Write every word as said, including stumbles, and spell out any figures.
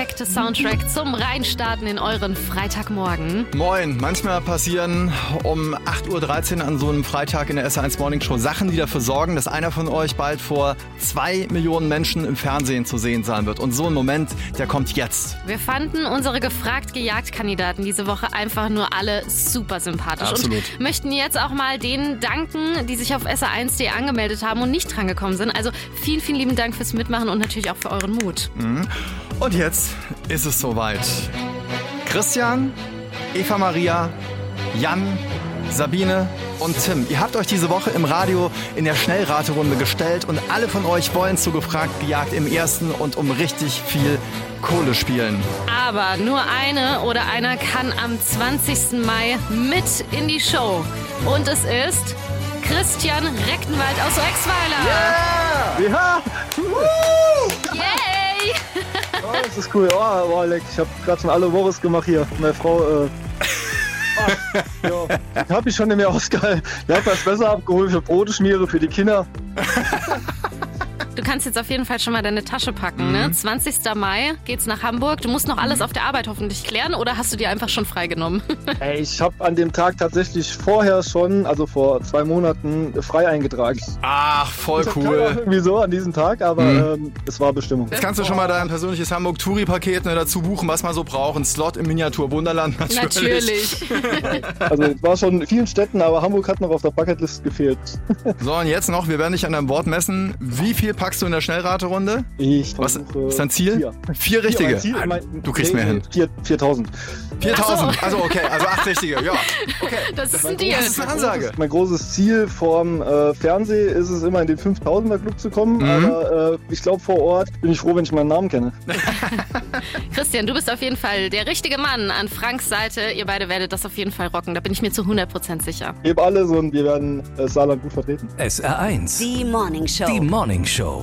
perfekte Soundtrack zum Reinstarten in euren Freitagmorgen. Moin, manchmal passieren um acht Uhr dreizehn an so einem Freitag in der S eins Morning Show Sachen, die dafür sorgen, dass einer von euch bald vor zwei Millionen Menschen im Fernsehen zu sehen sein wird. Und so ein Moment, der kommt jetzt. Wir fanden unsere gefragt-gejagt-Kandidaten diese Woche einfach nur alle super sympathisch. Absolut. Und möchten jetzt auch mal denen danken, die sich auf S R eins punkt de angemeldet haben und nicht drangekommen sind. Also vielen, vielen lieben Dank fürs Mitmachen und natürlich auch für euren Mut. Mhm. Und jetzt ist es soweit. Christian, Eva Maria, Jan, Sabine und Tim. Ihr habt euch diese Woche im Radio in der Schnellraterunde gestellt und alle von euch wollen zu gefragt gejagt im ersten und um richtig viel Kohle spielen. Aber nur eine oder einer kann am zwanzigsten Mai mit in die Show. Und es ist Christian Rechtenwald aus Rexweiler. Yeah! Ja! Uh! Yay! Oh, das ist cool. Oh, oh leck. Ich habe gerade schon alle Boris gemacht hier. Meine Frau, äh... oh, ja. Ich habe mich schon nicht mehr ausgehalten. Ich habe das besser abgeholt für Brote schmiere für die Kinder. Du kannst jetzt auf jeden Fall schon mal deine Tasche packen, ne? zwanzigsten Mai geht's nach Hamburg. Du musst noch alles auf der Arbeit hoffentlich klären oder hast du dir einfach schon freigenommen? Ey, ich habe an dem Tag tatsächlich vorher schon, also vor zwei Monaten, frei eingetragen. Ach, voll Ich cool. hab irgendwie so an diesem Tag, aber Mhm. ähm, es war Bestimmung. Jetzt kannst du schon mal dein persönliches Hamburg-Touri-Paket ne, dazu buchen, was man so braucht. Ein Slot im Miniatur-Wunderland natürlich. Natürlich. Also es war schon in vielen Städten, aber Hamburg hat noch auf der Bucketlist gefehlt. So, und jetzt noch, wir werden dich an deinem Wort messen. Wie viel packst du in der Schnellraterunde? Ich Was versuche ist dein Ziel? Vier. Vier richtige. Vier, mein Ziel, Ah, mein- du kriegst nee, mehr hin. Vier, viertausend. viertausend. Ach so. Also okay, also acht richtige. Ja. Okay. Das ist ein Deal. Das ist eine Ansage. Mein großes Ziel vorm äh, Fernsehen ist es immer, in den fünftausender Club zu kommen. Mhm. Aber äh, ich glaube, vor Ort bin ich froh, wenn ich meinen Namen kenne. Christian, du bist auf jeden Fall der richtige Mann an Franks Seite. Ihr beide werdet das auf jeden Fall rocken. Da bin ich mir zu hundert Prozent sicher. Gebe alles und wir werden äh, Saarland gut vertreten. S R eins. Die Morning Show. Die Morning Show.